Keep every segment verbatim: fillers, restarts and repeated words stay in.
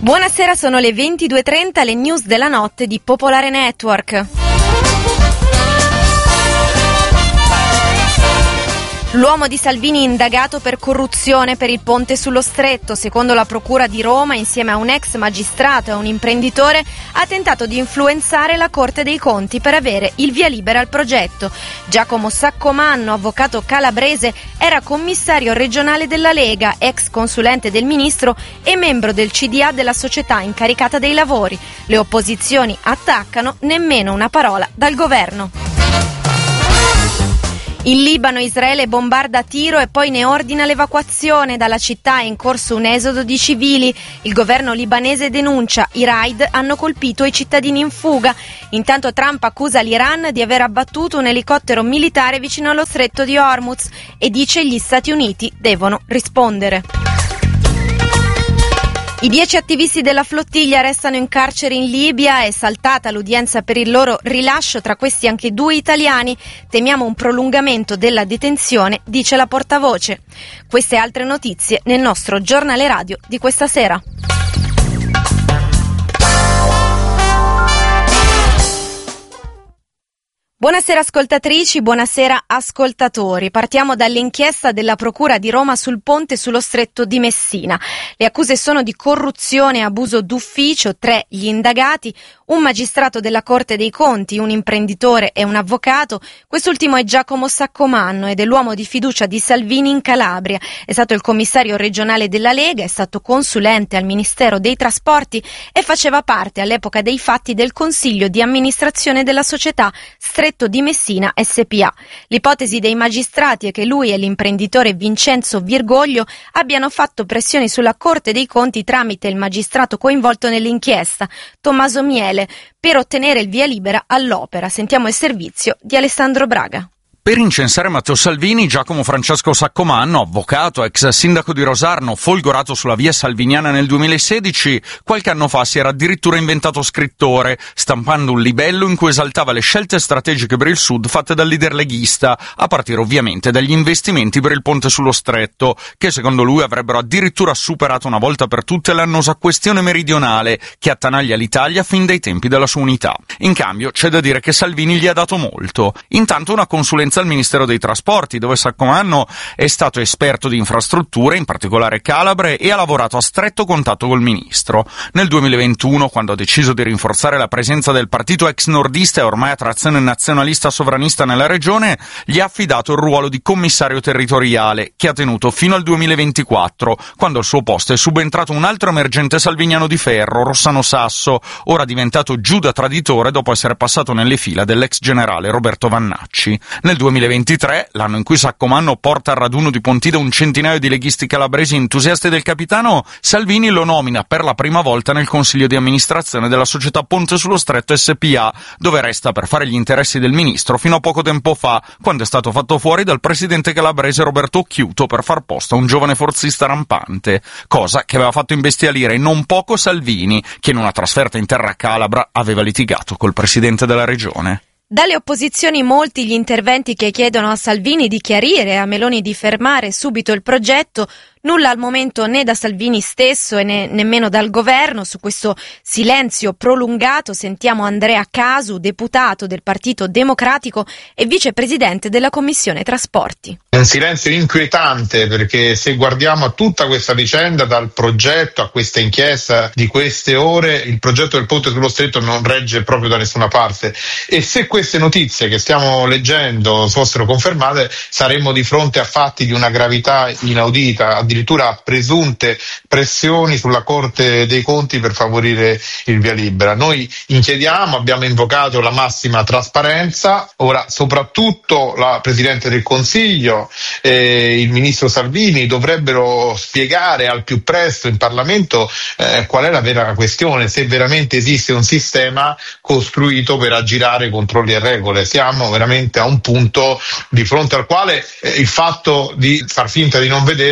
Buonasera, sono le ventidue e trenta, le news della notte di Popolare Network. L'uomo di Salvini indagato per corruzione per il ponte sullo Stretto. Secondo la Procura di Roma, insieme a un ex magistrato e a un imprenditore, ha tentato di influenzare la Corte dei Conti per avere il via libera al progetto. Giacomo Saccomanno, avvocato calabrese, era commissario regionale della Lega, ex consulente del ministro e membro del C D A della società incaricata dei lavori. Le opposizioni attaccano, nemmeno una parola dal governo. In Libano Israele bombarda a tiro e poi ne ordina l'evacuazione. Dalla città è in corso un esodo di civili. Il governo libanese denuncia i raid hanno colpito i cittadini in fuga. Intanto Trump accusa l'Iran di aver abbattuto un elicottero militare vicino allo stretto di Hormuz e dice gli Stati Uniti devono rispondere. I dieci attivisti della flottiglia restano in carcere in Libia, è saltata l'udienza per il loro rilascio, tra questi anche due italiani. Temiamo un prolungamento della detenzione, dice la portavoce. Queste e altre notizie nel nostro giornale radio di questa sera. Buonasera ascoltatrici, buonasera ascoltatori. Partiamo dall'inchiesta della Procura di Roma sul ponte sullo Stretto di Messina. Le accuse sono di corruzione e abuso d'ufficio, tre gli indagati, un magistrato della Corte dei Conti, un imprenditore e un avvocato. Quest'ultimo è Giacomo Saccomanno ed è l'uomo di fiducia di Salvini in Calabria. È stato il commissario regionale della Lega, è stato consulente al Ministero dei Trasporti e faceva parte all'epoca dei fatti del Consiglio di amministrazione della società Stretto di Messina S P A. L'ipotesi dei magistrati è che lui e l'imprenditore Vincenzo Virgoglio abbiano fatto pressioni sulla Corte dei Conti tramite il magistrato coinvolto nell'inchiesta, Tommaso Miele, per ottenere il via libera all'opera. Sentiamo il servizio di Alessandro Braga. Per incensare Matteo Salvini, Giacomo Francesco Saccomanno, avvocato, ex sindaco di Rosarno, folgorato sulla via salviniana nel duemilasedici, qualche anno fa si era addirittura inventato scrittore, stampando un libello in cui esaltava le scelte strategiche per il Sud fatte dal leader leghista, a partire ovviamente dagli investimenti per il ponte sullo Stretto, che secondo lui avrebbero addirittura superato una volta per tutte l'annosa questione meridionale che attanaglia l'Italia fin dai tempi della sua unità. In cambio, c'è da dire che Salvini gli ha dato molto. Intanto una consulenza al Ministero dei Trasporti, dove Saccomanno è stato esperto di infrastrutture, in particolare calabre, e ha lavorato a stretto contatto col ministro. Nel duemilaventuno, quando ha deciso di rinforzare la presenza del partito ex nordista e ormai a trazione nazionalista sovranista nella regione, gli ha affidato il ruolo di commissario territoriale, che ha tenuto fino al duemilaventiquattro, quando al suo posto è subentrato un altro emergente salviniano di ferro, Rossano Sasso, ora diventato Giuda traditore dopo essere passato nelle fila dell'ex generale Roberto Vannacci. Nel duemilaventitré, l'anno in cui Saccomanno porta al raduno di Pontida un centinaio di leghisti calabresi entusiasti del capitano, Salvini lo nomina per la prima volta nel consiglio di amministrazione della società Ponte sullo Stretto S P A, dove resta per fare gli interessi del ministro fino a poco tempo fa, quando è stato fatto fuori dal presidente calabrese Roberto Occhiuto per far posto a un giovane forzista rampante, cosa che aveva fatto imbestialire non poco Salvini, che in una trasferta in terra calabra aveva litigato col presidente della regione. Dalle opposizioni molti gli interventi che chiedono a Salvini di chiarire e a Meloni di fermare subito il progetto. Nulla al momento né da Salvini stesso e ne, nemmeno dal governo. Su questo silenzio prolungato sentiamo Andrea Casu, deputato del Partito Democratico e vicepresidente della Commissione Trasporti. È un silenzio inquietante, perché se guardiamo a tutta questa vicenda, dal progetto a questa inchiesta di queste ore, il progetto del ponte sullo Stretto non regge proprio da nessuna parte, e se queste notizie che stiamo leggendo fossero confermate saremmo di fronte a fatti di una gravità inaudita, addirittura a presunte pressioni sulla Corte dei Conti per favorire il via libera. Noi chiediamo, abbiamo invocato la massima trasparenza, ora soprattutto la Presidente del Consiglio e il Ministro Salvini dovrebbero spiegare al più presto in Parlamento eh, qual è la vera questione, se veramente esiste un sistema costruito per aggirare controlli e regole. Siamo veramente a un punto di fronte al quale eh, il fatto di far finta di non vedere è già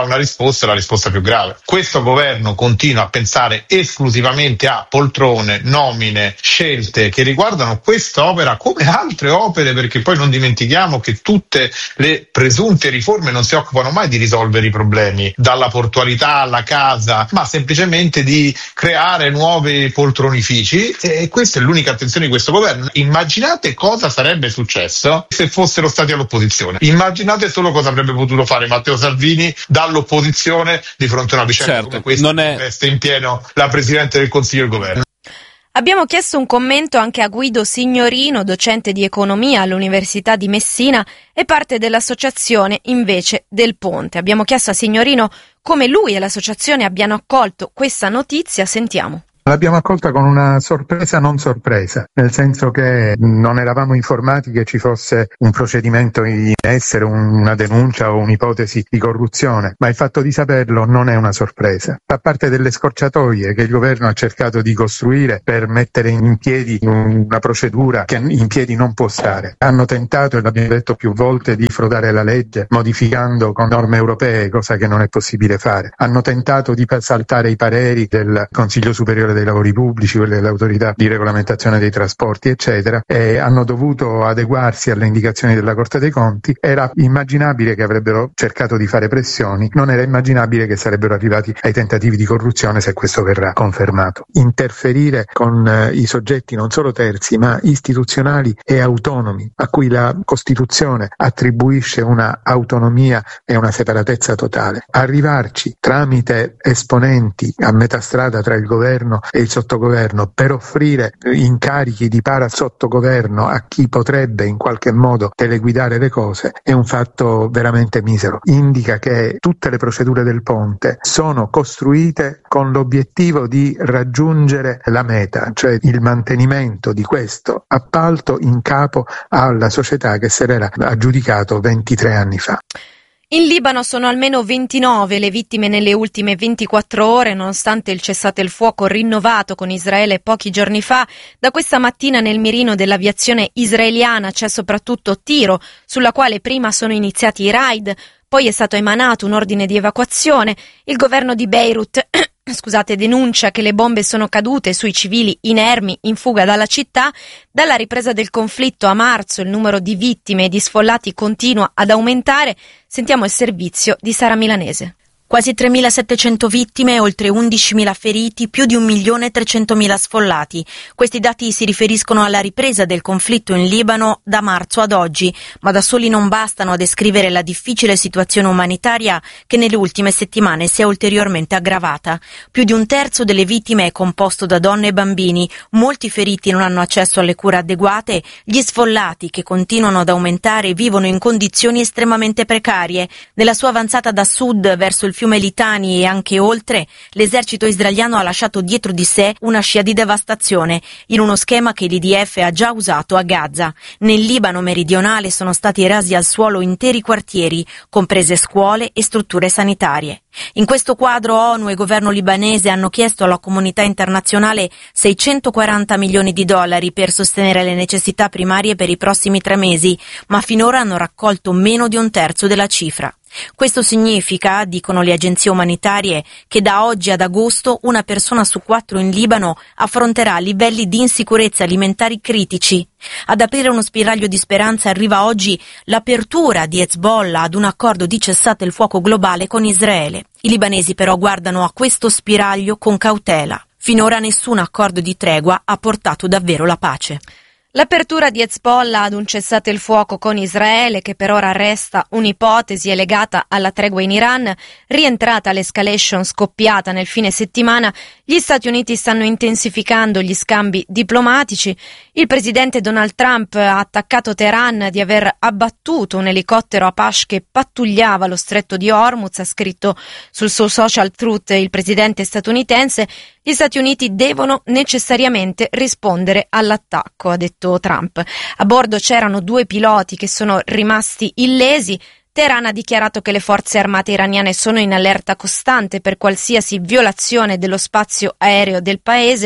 una risposta, la risposta più grave. Questo governo continua a pensare esclusivamente a poltrone, nomine, scelte che riguardano quest'opera come altre opere, perché poi non dimentichiamo che tutte le presunte riforme non si occupano mai di risolvere i problemi, dalla portualità alla casa, ma semplicemente di creare nuovi poltronifici, e questa è l'unica attenzione di questo governo. Immaginate cosa sarebbe successo se fossero stati all'opposizione. Immaginate solo cosa avrebbe potuto fare Matteo Salvini dall'opposizione di fronte a una vicenda certo, come questa, non è... che veste in pieno la Presidente del Consiglio e il Governo. Abbiamo chiesto un commento anche a Guido Signorino, docente di economia all'Università di Messina e parte dell'associazione invece del Ponte. Abbiamo chiesto a Signorino come lui e l'associazione abbiano accolto questa notizia. Sentiamo. L'abbiamo accolta con una sorpresa non sorpresa, nel senso che non eravamo informati che ci fosse un procedimento in essere, una denuncia o un'ipotesi di corruzione, ma il fatto di saperlo non è una sorpresa. Fa parte delle scorciatoie che il governo ha cercato di costruire per mettere in piedi una procedura che in piedi non può stare. Hanno tentato, e l'abbiamo detto più volte, di frodare la legge modificando con norme europee, cosa che non è possibile fare. Hanno tentato di saltare i pareri del Consiglio Superiore dei lavori pubblici, quelle dell'autorità di regolamentazione dei trasporti, eccetera, e hanno dovuto adeguarsi alle indicazioni della Corte dei Conti. Era immaginabile che avrebbero cercato di fare pressioni, non era immaginabile che sarebbero arrivati ai tentativi di corruzione, se questo verrà confermato. Interferire con eh, i soggetti non solo terzi, ma istituzionali e autonomi, a cui la Costituzione attribuisce una autonomia e una separatezza totale. Arrivarci tramite esponenti a metà strada tra il governo e il sottogoverno per offrire incarichi di para sottogoverno a chi potrebbe in qualche modo teleguidare le cose è un fatto veramente misero. Indica che tutte le procedure del ponte sono costruite con l'obiettivo di raggiungere la meta, cioè il mantenimento di questo appalto in capo alla società che se l'era aggiudicato ventitré anni fa. In Libano sono almeno ventinove le vittime nelle ultime ventiquattro ore, nonostante il cessate il fuoco rinnovato con Israele pochi giorni fa. Da questa mattina nel mirino dell'aviazione israeliana c'è soprattutto Tiro, sulla quale prima sono iniziati i raid, poi è stato emanato un ordine di evacuazione. Il governo di Beirut Scusate, denuncia che le bombe sono cadute sui civili inermi in fuga dalla città. Dalla ripresa del conflitto a marzo il numero di vittime e di sfollati continua ad aumentare. Sentiamo il servizio di Sara Milanese. Quasi tremilasettecento vittime, oltre undicimila feriti, più di un milione e trecentomila sfollati. Questi dati si riferiscono alla ripresa del conflitto in Libano da marzo ad oggi, ma da soli non bastano a descrivere la difficile situazione umanitaria che nelle ultime settimane si è ulteriormente aggravata. Più di un terzo delle vittime è composto da donne e bambini, molti feriti non hanno accesso alle cure adeguate, gli sfollati che continuano ad aumentare vivono in condizioni estremamente precarie. Nella sua avanzata da sud verso il fiume Litani e anche oltre, l'esercito israeliano ha lasciato dietro di sé una scia di devastazione, in uno schema che l'I D F ha già usato a Gaza. Nel Libano meridionale sono stati rasi al suolo interi quartieri, comprese scuole e strutture sanitarie. In questo quadro ONU e governo libanese hanno chiesto alla comunità internazionale seicentoquaranta milioni di dollari per sostenere le necessità primarie per i prossimi tre mesi, ma finora hanno raccolto meno di un terzo della cifra. Questo significa, dicono le agenzie umanitarie, che da oggi ad agosto una persona su quattro in Libano affronterà livelli di insicurezza alimentari critici. Ad aprire uno spiraglio di speranza arriva oggi l'apertura di Hezbollah ad un accordo di cessate il fuoco globale con Israele. I libanesi però guardano a questo spiraglio con cautela. Finora nessun accordo di tregua ha portato davvero la pace. L'apertura di Hezbollah ad un cessate il fuoco con Israele, che per ora resta un'ipotesi, è legata alla tregua in Iran. Rientrata l'escalation scoppiata nel fine settimana, gli Stati Uniti stanno intensificando gli scambi diplomatici. Il presidente Donald Trump ha attaccato Teheran di aver abbattuto un elicottero Apache che pattugliava lo stretto di Hormuz, ha scritto sul suo social Truth il presidente statunitense. Gli Stati Uniti devono necessariamente rispondere all'attacco, ha detto Trump. A bordo c'erano due piloti che sono rimasti illesi. Teheran ha dichiarato che le forze armate iraniane sono in allerta costante per qualsiasi violazione dello spazio aereo del paese.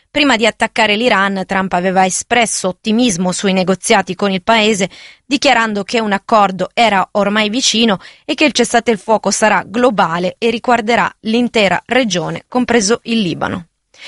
Prima di attaccare l'Iran, Trump aveva espresso ottimismo sui negoziati con il paese, dichiarando che un accordo era ormai vicino e che il cessate il fuoco sarà globale e riguarderà l'intera regione, compreso il Libano.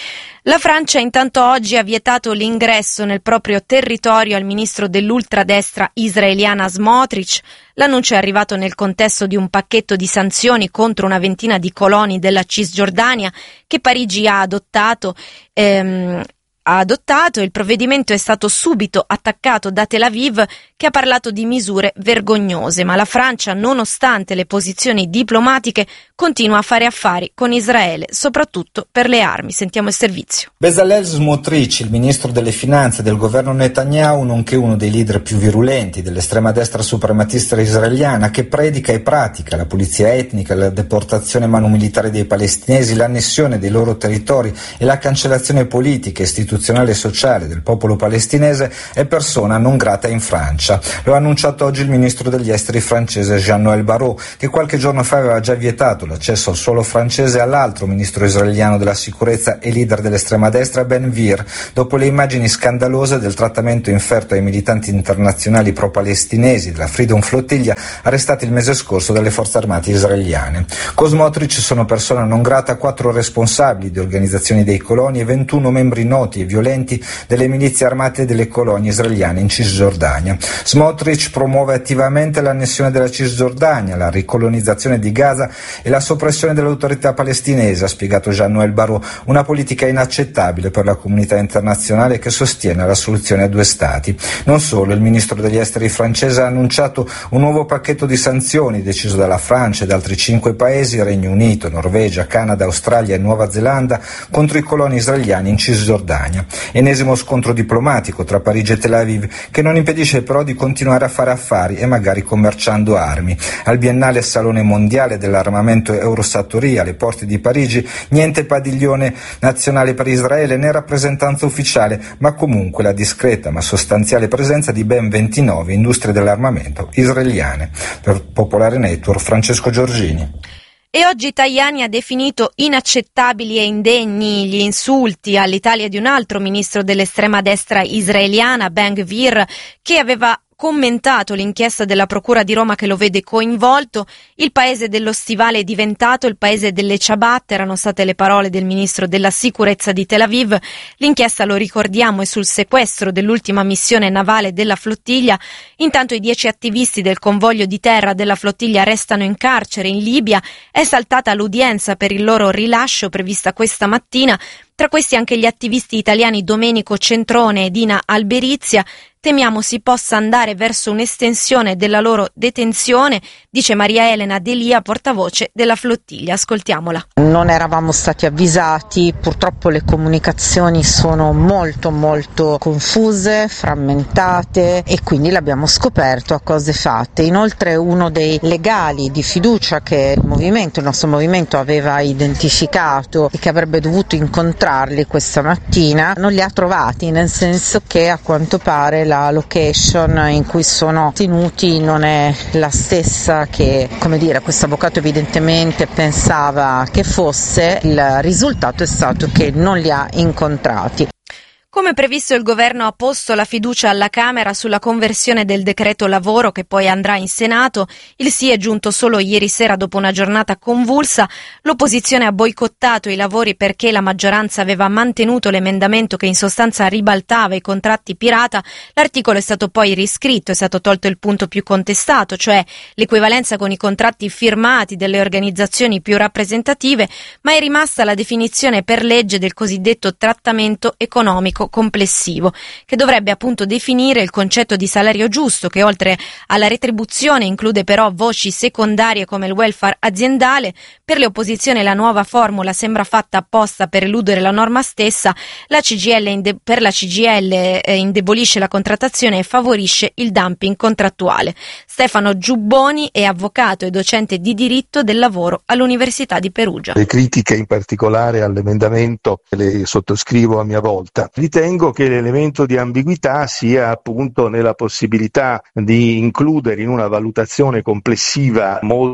La Francia intanto oggi ha vietato l'ingresso nel proprio territorio al ministro dell'ultradestra israeliana Smotrich. L'annuncio è arrivato nel contesto di un pacchetto di sanzioni contro una ventina di coloni della Cisgiordania che Parigi ha adottato. Ehm, ha adottato. Il provvedimento è stato subito attaccato da Tel Aviv, che ha parlato di misure vergognose, ma la Francia, nonostante le posizioni diplomatiche, continua a fare affari con Israele, soprattutto per le armi. Sentiamo il servizio. Bezalel Smotrich, il ministro delle finanze del governo Netanyahu, nonché uno dei leader più virulenti dell'estrema destra suprematista israeliana, che predica e pratica la pulizia etnica, la deportazione manu militare dei palestinesi, l'annessione dei loro territori e la cancellazione politica, istituzionale e sociale del popolo palestinese, è persona non grata in Francia. Lo ha annunciato oggi il ministro degli esteri francese Jean-Noël Barrot, che qualche giorno fa aveva già vietato l'accesso al suolo francese all'altro ministro israeliano della sicurezza e leader dell'estrema destra Ben Gvir, dopo le immagini scandalose del trattamento inferto ai militanti internazionali pro-palestinesi della Freedom Flotilla arrestati il mese scorso dalle forze armate israeliane. Con Smotrich sono persona non grata quattro responsabili di organizzazioni dei coloni e ventuno membri noti e violenti delle milizie armate delle colonie israeliane in Cisgiordania. Smotrich promuove attivamente l'annessione della Cisgiordania, la ricolonizzazione di Gaza e la soppressione dell'autorità palestinese, ha spiegato Jean-Noël Barrot, una politica inaccettabile per la comunità internazionale che sostiene la soluzione a due stati. Non solo, il ministro degli esteri francese ha annunciato un nuovo pacchetto di sanzioni deciso dalla Francia ed altri cinque paesi, Regno Unito, Norvegia, Canada, Australia e Nuova Zelanda, contro i coloni israeliani in Cisgiordania. Ennesimo scontro diplomatico tra Parigi e Tel Aviv, che non impedisce però di continuare a fare affari e magari commerciando armi. Al biennale Salone Mondiale dell'Armamento Eurosatoria alle porte di Parigi, niente padiglione nazionale per Israele né rappresentanza ufficiale, ma comunque la discreta ma sostanziale presenza di ben ventinove industrie dell'armamento israeliane. Per Popolare Network, Francesco Giorgini. E oggi Tajani ha definito inaccettabili e indegni gli insulti all'Italia di un altro ministro dell'estrema destra israeliana, Ben Gvir, che aveva commentato l'inchiesta della Procura di Roma che lo vede coinvolto. Il paese dello stivale è diventato il paese delle ciabatte, erano state le parole del ministro della sicurezza di Tel Aviv. L'inchiesta, lo ricordiamo, è sul sequestro dell'ultima missione navale della flottiglia. Intanto i dieci attivisti del convoglio di terra della flottiglia restano in carcere in Libia. È saltata l'udienza per il loro rilascio prevista questa mattina. Tra questi anche gli attivisti italiani Domenico Centrone e Dina Alberizia. Temiamo si possa andare verso un'estensione della loro detenzione, dice Maria Elena Delia, portavoce della flottiglia. Ascoltiamola. Non eravamo stati avvisati, purtroppo le comunicazioni sono molto molto confuse, frammentate e quindi l'abbiamo scoperto a cose fatte. Inoltre uno dei legali di fiducia che il movimento, il nostro movimento aveva identificato e che avrebbe dovuto incontrarli questa mattina, non li ha trovati, nel senso che a quanto pare la location in cui sono tenuti non è la stessa che, come dire, questo avvocato evidentemente pensava che fosse. Il risultato è stato che non li ha incontrati. Come previsto, il governo ha posto la fiducia alla Camera sulla conversione del decreto lavoro che poi andrà in Senato. Il sì è giunto solo ieri sera dopo una giornata convulsa. L'opposizione ha boicottato i lavori perché la maggioranza aveva mantenuto l'emendamento che in sostanza ribaltava i contratti pirata. L'articolo è stato poi riscritto, è stato tolto il punto più contestato, cioè l'equivalenza con i contratti firmati delle organizzazioni più rappresentative, ma è rimasta la definizione per legge del cosiddetto trattamento economico complessivo, che dovrebbe appunto definire il concetto di salario giusto, che oltre alla retribuzione include però voci secondarie come il welfare aziendale. Per le opposizioni la nuova formula sembra fatta apposta per eludere la norma stessa. La C G I L inde- per la C G I L eh, indebolisce la contrattazione e favorisce il dumping contrattuale. Stefano Giubboni è avvocato e docente di diritto del lavoro all'Università di Perugia. Le critiche in particolare all'emendamento le sottoscrivo a mia volta. Ritengo che l'elemento di ambiguità sia appunto nella possibilità di includere in una valutazione complessiva molto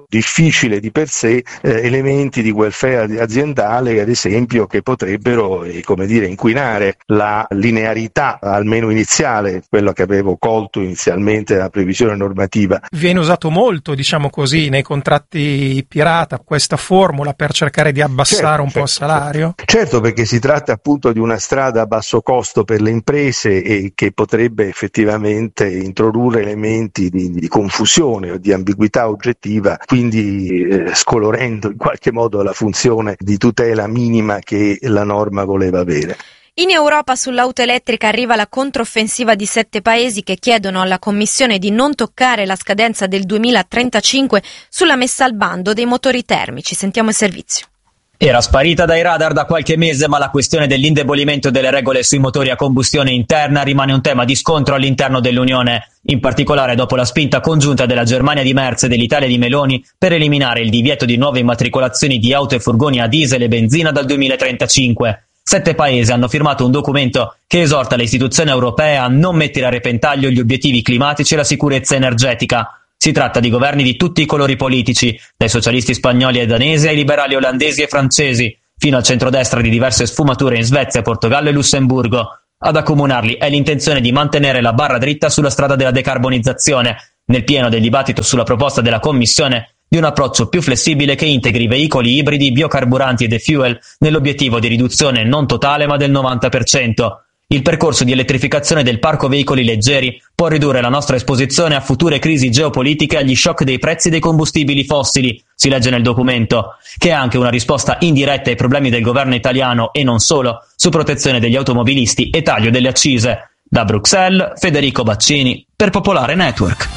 difficile di per sé eh, elementi di welfare aziendale, ad esempio, che potrebbero eh, come dire, inquinare la linearità, almeno iniziale, quello che avevo colto inizialmente dalla previsione normativa. Viene usato molto, diciamo così, nei contratti pirata questa formula per cercare di abbassare certo, un certo, po' il salario? Certo. certo, perché si tratta appunto di una strada a basso costo per le imprese e che potrebbe effettivamente introdurre elementi di, di confusione o di ambiguità oggettiva, quindi eh, scolorendo in qualche modo la funzione di tutela minima che la norma voleva avere. In Europa sull'auto elettrica arriva la controffensiva di sette paesi che chiedono alla Commissione di non toccare la scadenza del duemilatrentacinque sulla messa al bando dei motori termici. Sentiamo il servizio. Era sparita dai radar da qualche mese, ma la questione dell'indebolimento delle regole sui motori a combustione interna rimane un tema di scontro all'interno dell'Unione, in particolare dopo la spinta congiunta della Germania di Merz e dell'Italia di Meloni per eliminare il divieto di nuove immatricolazioni di auto e furgoni a diesel e benzina dal duemilatrentacinque. Sette paesi hanno firmato un documento che esorta le istituzioni europee a non mettere a repentaglio gli obiettivi climatici e la sicurezza energetica. Si tratta di governi di tutti i colori politici, dai socialisti spagnoli e danesi ai liberali olandesi e francesi, fino al centrodestra di diverse sfumature in Svezia, Portogallo e Lussemburgo. Ad accomunarli è l'intenzione di mantenere la barra dritta sulla strada della decarbonizzazione, nel pieno del dibattito sulla proposta della Commissione di un approccio più flessibile che integri veicoli ibridi, biocarburanti ed e-fuel nell'obiettivo di riduzione non totale ma del novanta per cento. Il percorso di elettrificazione del parco veicoli leggeri può ridurre la nostra esposizione a future crisi geopolitiche e agli shock dei prezzi dei combustibili fossili, si legge nel documento, che è anche una risposta indiretta ai problemi del governo italiano e non solo, su protezione degli automobilisti e taglio delle accise. Da Bruxelles, Federico Baccini, per Popolare Network.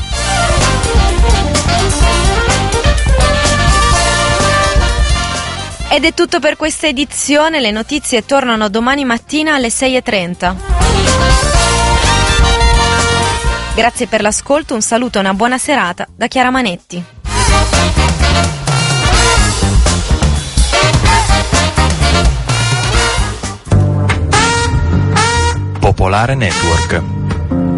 Ed è tutto per questa edizione, le notizie tornano domani mattina alle sei e trenta. Grazie per l'ascolto, un saluto e una buona serata da Chiara Manetti. Popolare Network.